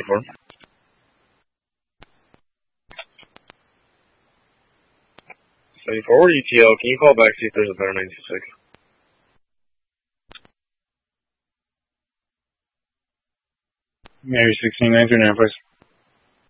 94. 74 ETL, can you call back, see if there's a better 926? Mary 16, 939, please.